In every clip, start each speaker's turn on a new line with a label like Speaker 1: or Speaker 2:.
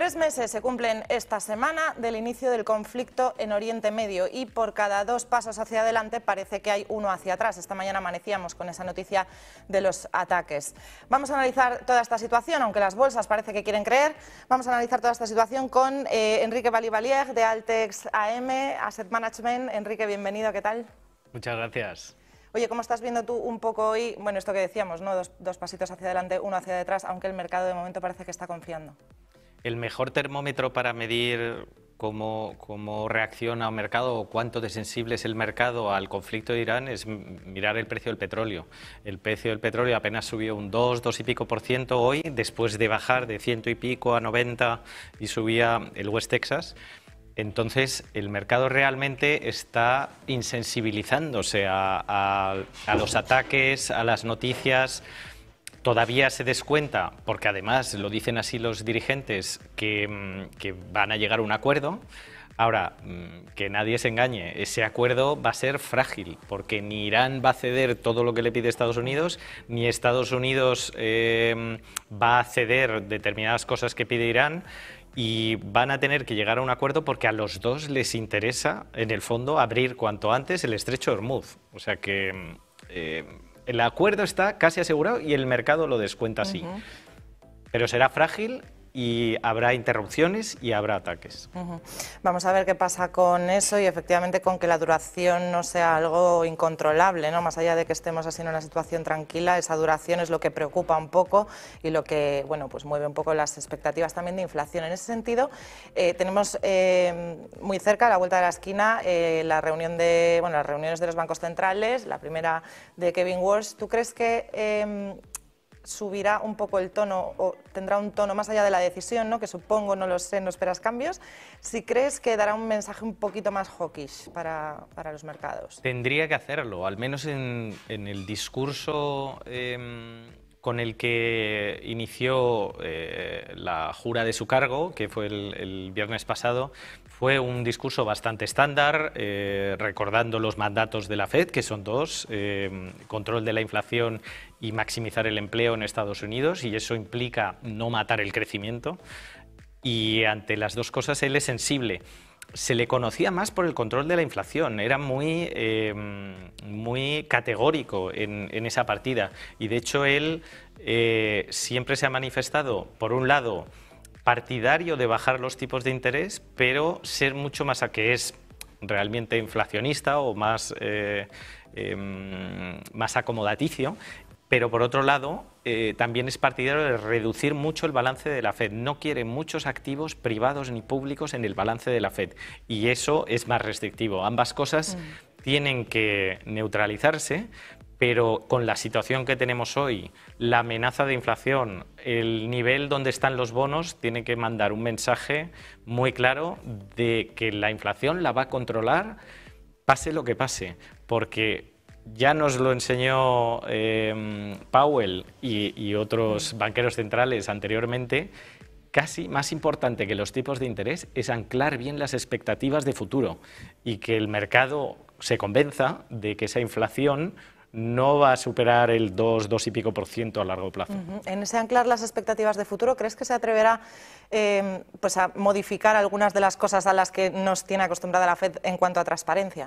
Speaker 1: 3 meses se cumplen esta semana del inicio del conflicto en Oriente Medio y por cada 2 pasos hacia adelante parece que hay uno hacia atrás. Esta mañana amanecíamos con esa noticia de los ataques. Vamos a analizar toda esta situación, aunque las bolsas parece que quieren creer. Vamos a analizar toda esta situación con Enrique Balivalier de Altex AM Asset Management. Enrique, bienvenido, ¿qué tal?
Speaker 2: Muchas gracias.
Speaker 1: Oye, ¿cómo estás viendo tú un poco hoy, bueno, esto que decíamos, ¿no? Dos pasitos hacia adelante, uno hacia detrás, aunque el mercado de momento parece que está confiando?
Speaker 2: El mejor termómetro para medir cómo reacciona un mercado o cuánto de sensible es el mercado al conflicto de Irán es mirar el precio del petróleo. El precio del petróleo apenas subió un 2 y pico por ciento hoy, después de bajar de 100 y pico a 90 y subía el West Texas. Entonces, el mercado realmente está insensibilizándose a los ataques, a las noticias. Todavía se descuenta, porque además lo dicen así los dirigentes, que van a llegar a un acuerdo. Ahora, que nadie se engañe, ese acuerdo va a ser frágil, porque ni Irán va a ceder todo lo que le pide Estados Unidos, ni Estados Unidos va a ceder determinadas cosas que pide Irán, y van a tener que llegar a un acuerdo porque a los dos les interesa, en el fondo, abrir cuanto antes el estrecho de Hormuz. O sea que el acuerdo está casi asegurado y el mercado lo descuenta así. Pero será frágil y habrá interrupciones y habrá ataques.
Speaker 1: Vamos a ver qué pasa con eso y efectivamente con que la duración no sea algo incontrolable, ¿no? Más allá de que estemos así en una situación tranquila, esa duración es lo que preocupa un poco y lo que, bueno, pues mueve un poco las expectativas también de inflación. En ese sentido, tenemos muy cerca, a la vuelta de la esquina, las reuniones de los bancos centrales, la primera de Kevin Walsh. ¿Tú crees que subirá un poco el tono o tendrá un tono más allá de la decisión, ¿no? Que supongo, no lo sé, no esperas cambios? Si crees que dará un mensaje un poquito más hawkish para los mercados.
Speaker 2: Tendría que hacerlo, al menos en el discurso con el que inició la jura de su cargo, que fue el viernes pasado. Fue un discurso bastante estándar, recordando los mandatos de la FED, que son dos: control de la inflación y maximizar el empleo en Estados Unidos, y eso implica no matar el crecimiento. Y ante las dos cosas él es sensible. Se le conocía más por el control de la inflación, era muy categórico en esa partida. Y de hecho él siempre se ha manifestado, por un lado, partidario de bajar los tipos de interés, pero ser mucho más que es realmente inflacionista o más acomodaticio. Pero por otro lado, también es partidario de reducir mucho el balance de la FED. No quiere muchos activos privados ni públicos en el balance de la FED. Y eso es más restrictivo. Ambas cosas tienen que neutralizarse, pero con la situación que tenemos hoy, la amenaza de inflación, el nivel donde están los bonos, tiene que mandar un mensaje muy claro de que la inflación la va a controlar, pase lo que pase, porque ya nos lo enseñó Powell y otros banqueros centrales anteriormente. Casi más importante que los tipos de interés es anclar bien las expectativas de futuro y que el mercado se convenza de que esa inflación no va a superar el 2 y pico por ciento a largo plazo.
Speaker 1: En ese anclar las expectativas de futuro, ¿crees que se atreverá pues a modificar algunas de las cosas a las que nos tiene acostumbrada la FED en cuanto a transparencia?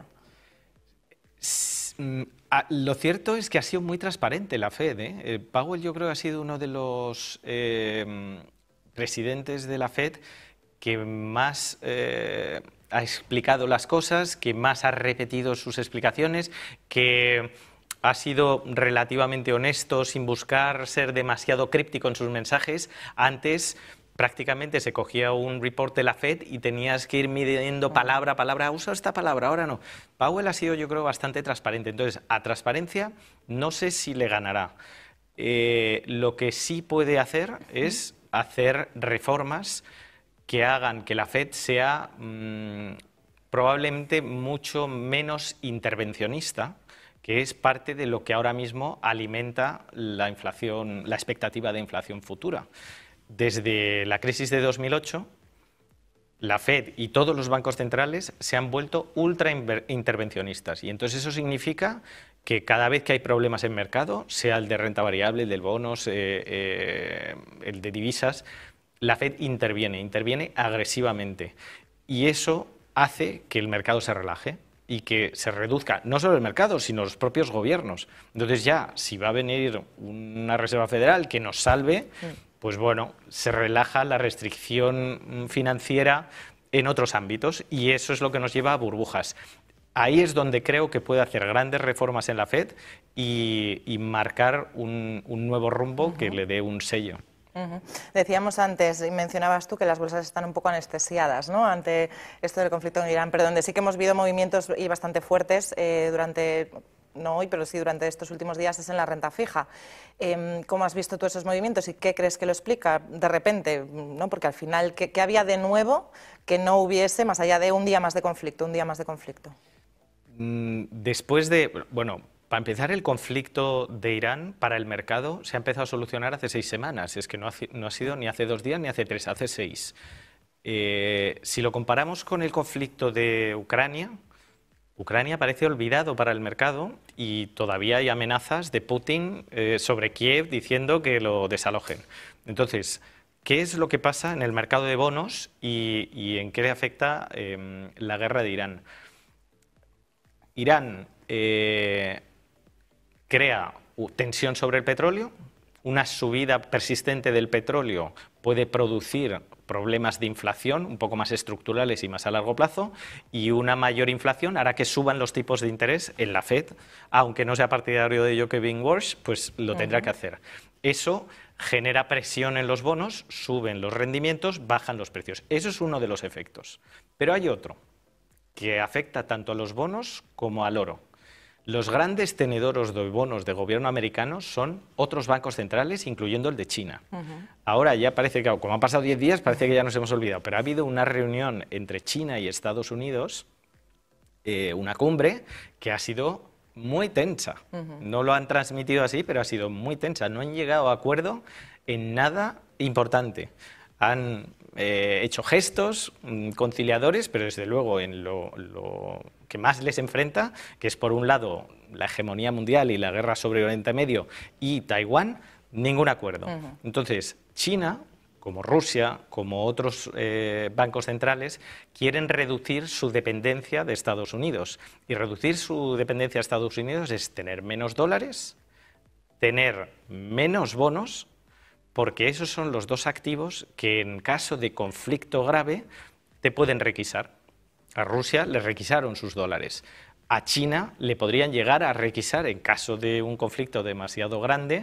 Speaker 2: Lo cierto es que ha sido muy transparente la FED. Powell, yo creo que ha sido uno de los presidentes de la FED que más ha explicado las cosas, que más ha repetido sus explicaciones, que ha sido relativamente honesto sin buscar ser demasiado críptico en sus mensajes. Antes prácticamente se cogía un report de la FED y tenías que ir midiendo palabra a palabra. Usa esta palabra, ahora no. Powell ha sido, yo creo, bastante transparente. Entonces, a transparencia no sé si le ganará. Lo que sí puede hacer es hacer reformas que hagan que la FED sea probablemente mucho menos intervencionista, que es parte de lo que ahora mismo alimenta la inflación, la expectativa de inflación futura. Desde la crisis de 2008, la FED y todos los bancos centrales se han vuelto ultra intervencionistas, y entonces eso significa que cada vez que hay problemas en mercado, sea el de renta variable, el de bonos, el de divisas, la Fed interviene agresivamente. Y eso hace que el mercado se relaje y que se reduzca no solo el mercado, sino los propios gobiernos. Entonces ya, si va a venir una Reserva Federal que nos salve, pues bueno, se relaja la restricción financiera en otros ámbitos y eso es lo que nos lleva a burbujas. Ahí es donde creo que puede hacer grandes reformas en la Fed y marcar un nuevo rumbo que le dé un sello.
Speaker 1: Decíamos antes, y mencionabas tú, que las bolsas están un poco anestesiadas, ¿no?, ante esto del conflicto en Irán, pero donde sí que hemos visto movimientos y bastante fuertes durante, no hoy, pero sí durante estos últimos días, es en la renta fija. ¿Cómo has visto tú esos movimientos y qué crees que lo explica de repente? ¿No? Porque al final, ¿qué había de nuevo que no hubiese, más allá de un día más de conflicto, un día más de conflicto?
Speaker 2: Después de, bueno, para empezar, el conflicto de Irán para el mercado se ha empezado a solucionar hace 6 semanas. Es que no ha sido ni hace 2 días ni hace 3, hace 6. Si lo comparamos con el conflicto de Ucrania, Ucrania parece olvidado para el mercado y todavía hay amenazas de Putin sobre Kiev diciendo que lo desalojen. Entonces, ¿qué es lo que pasa en el mercado de bonos y en qué le afecta la guerra de Irán? Irán crea tensión sobre el petróleo, una subida persistente del petróleo puede producir problemas de inflación un poco más estructurales y más a largo plazo, y una mayor inflación hará que suban los tipos de interés en la Fed, aunque no sea partidario de ello Kevin Walsh, pues lo tendrá que hacer. Eso genera presión en los bonos, suben los rendimientos, bajan los precios. Eso es uno de los efectos. Pero hay otro que afecta tanto a los bonos como al oro. Los grandes tenedores de bonos de gobierno americanos son otros bancos centrales, incluyendo el de China. Ahora ya parece que, como han pasado 10 días, parece que ya nos hemos olvidado, pero ha habido una reunión entre China y Estados Unidos, una cumbre, que ha sido muy tensa. No lo han transmitido así, pero ha sido muy tensa. No han llegado a acuerdo en nada importante. Han hecho gestos conciliadores, pero desde luego en lo que más les enfrenta, que es por un lado la hegemonía mundial y la guerra sobre Oriente Medio y Taiwán, ningún acuerdo. Entonces, China, como Rusia, como otros bancos centrales, quieren reducir su dependencia de Estados Unidos. Y reducir su dependencia de Estados Unidos es tener menos dólares, tener menos bonos, porque esos son los dos activos que en caso de conflicto grave te pueden requisar. A Rusia le requisaron sus dólares. A China le podrían llegar a requisar, en caso de un conflicto demasiado grande,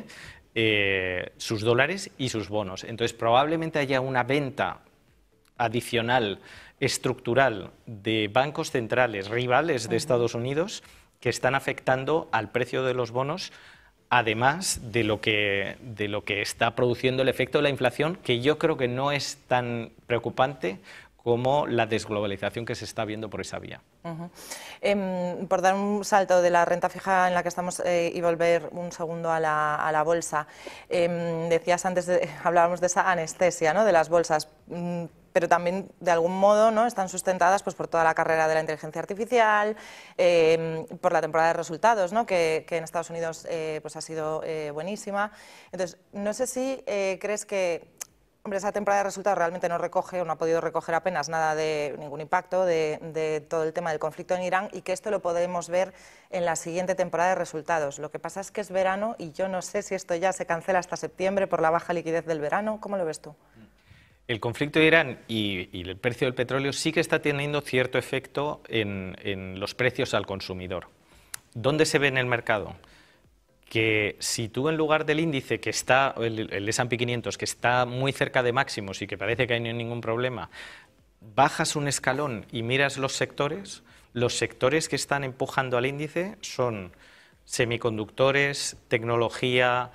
Speaker 2: sus dólares y sus bonos. Entonces probablemente haya una venta adicional estructural de bancos centrales rivales de Estados Unidos que están afectando al precio de los bonos, además de lo que está produciendo el efecto de la inflación, que yo creo que no es tan preocupante como la desglobalización que se está viendo por esa vía.
Speaker 1: Por dar un salto de la renta fija en la que estamos y volver un segundo a la bolsa, decías antes, hablábamos de esa anestesia, ¿no?, de las bolsas, pero también de algún modo, ¿no?, están sustentadas pues por toda la carrera de la inteligencia artificial, por la temporada de resultados, ¿no?, que en Estados Unidos pues ha sido buenísima. Entonces, no sé si crees que, hombre, esa temporada de resultados realmente no recoge o no ha podido recoger apenas nada de ningún impacto de todo el tema del conflicto en Irán, y que esto lo podemos ver en la siguiente temporada de resultados. Lo que pasa es que es verano y yo no sé si esto ya se cancela hasta septiembre por la baja liquidez del verano. ¿Cómo lo ves tú?
Speaker 2: El conflicto de Irán y el precio del petróleo sí que está teniendo cierto efecto en los precios al consumidor. ¿Dónde se ve en el mercado? Que si tú, en lugar del índice que está, el S&P 500, que está muy cerca de máximos y que parece que no hay ningún problema, bajas un escalón y miras los sectores que están empujando al índice son semiconductores, tecnología,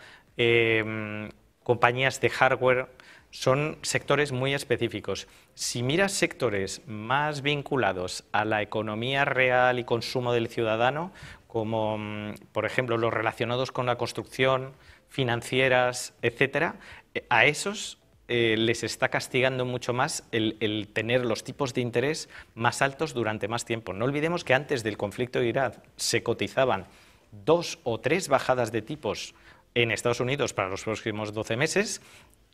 Speaker 2: compañías de hardware, son sectores muy específicos. Si miras sectores más vinculados a la economía real y consumo del ciudadano, como por ejemplo los relacionados con la construcción, financieras, etcétera, a esos les está castigando mucho más el tener los tipos de interés más altos durante más tiempo. No olvidemos que antes del conflicto de Irán se cotizaban 2 o 3 bajadas de tipos en Estados Unidos para los próximos 12 meses,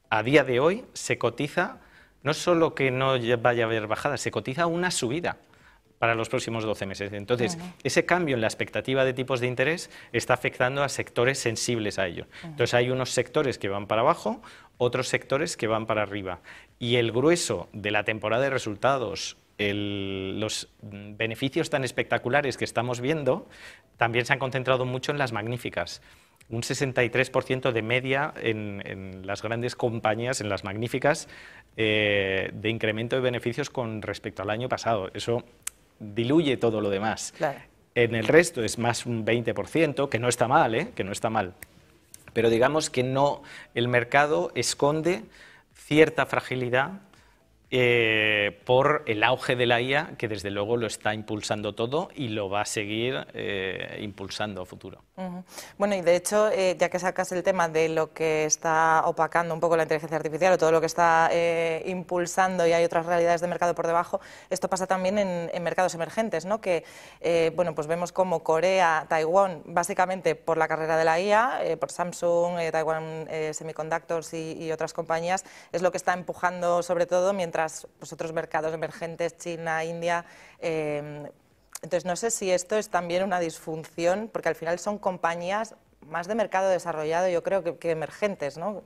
Speaker 2: a día de hoy se cotiza, no solo que no vaya a haber bajada, se cotiza una subida para los próximos 12 meses. Entonces, ese cambio en la expectativa de tipos de interés está afectando a sectores sensibles a ello. Entonces, hay unos sectores que van para abajo, otros sectores que van para arriba. Y el grueso de la temporada de resultados, los beneficios tan espectaculares que estamos viendo, también se han concentrado mucho en las magníficas. Un 63% de media en las grandes compañías, en las magníficas, de incremento de beneficios con respecto al año pasado. Eso diluye todo lo demás.
Speaker 1: Claro.
Speaker 2: En el resto es más un 20%, que no está mal, que no está mal. Pero digamos que no, el mercado esconde cierta fragilidad por el auge de la IA, que desde luego lo está impulsando todo y lo va a seguir impulsando a futuro.
Speaker 1: Bueno, y de hecho, ya que sacas el tema de lo que está opacando un poco la inteligencia artificial o todo lo que está impulsando y hay otras realidades de mercado por debajo, esto pasa también en mercados emergentes, ¿no? Que, bueno, pues vemos como Corea, Taiwán, básicamente por la carrera de la IA, por Samsung, Taiwan Semiconductors y otras compañías, es lo que está empujando sobre todo, mientras pues, otros mercados emergentes, China, India... entonces, no sé si esto es también una disfunción, porque al final son compañías más de mercado desarrollado, yo creo, que emergentes, ¿no?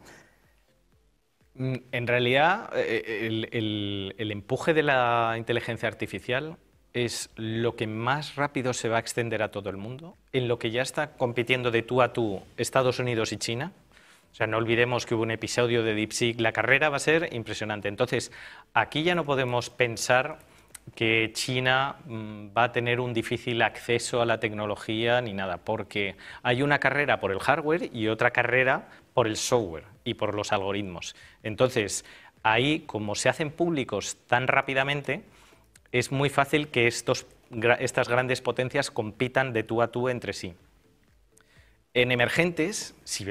Speaker 2: En realidad, el empuje de la inteligencia artificial es lo que más rápido se va a extender a todo el mundo, en lo que ya está compitiendo de tú a tú Estados Unidos y China. O sea, no olvidemos que hubo un episodio de DeepSeek, la carrera va a ser impresionante. Entonces, aquí ya no podemos pensar que China va a tener un difícil acceso a la tecnología ni nada, porque hay una carrera por el hardware y otra carrera por el software y por los algoritmos. Entonces, ahí, como se hacen públicos tan rápidamente, es muy fácil que estas grandes potencias compitan de tú a tú entre sí. En emergentes, si